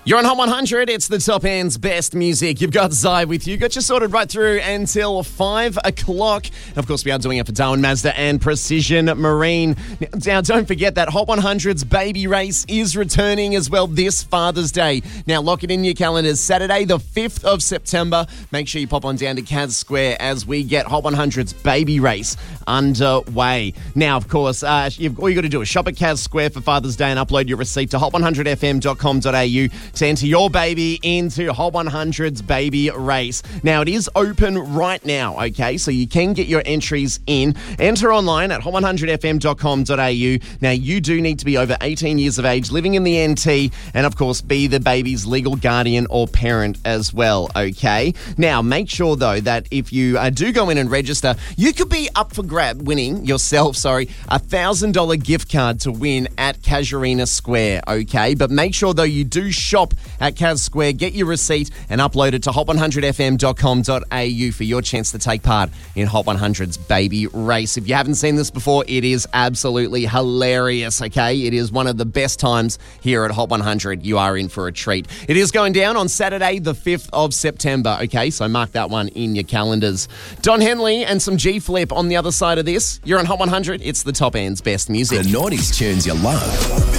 You're on Hot 100. It's the top end's best music. You've got Zai with you. Got you sorted right through until 5 o'clock. And of course, we are doing it for Darwin Mazda and Precision Marine. Now, don't forget that Hot 100's baby race is returning as well this Father's Day. Now, lock it in your calendars. Saturday, the 5th of September. Make sure you pop on down to Kaz Square as we get Hot 100's baby race underway. Now, of course, all you got to do is shop at Kaz Square for Father's Day and upload your receipt to hot100fm.com.au to enter your baby into Hot 100's baby race. Now, it is open right now, okay? So you can get your entries in. Enter online at hot100fm.com.au. Now, you do need to be over 18 years of age, living in the NT, and, of course, be the baby's legal guardian or parent as well, okay? Now, make sure, though, that if you do go in and register, you could be up for winning yourself, $1,000 gift card to win at Casuarina Square, okay? But make sure, though, you do shop at Kaz Square, get your receipt and upload it to hot100fm.com.au for your chance to take part in Hot 100's baby race. If you haven't seen this before, it is absolutely hilarious, okay? It is one of the best times here at Hot 100. You are in for a treat. It is going down on Saturday, the 5th of September, okay? So mark that one in your calendars. Don Henley and some G-Flip on the other side of this. You're on Hot 100. It's the top end's best music. The 90s tunes you love.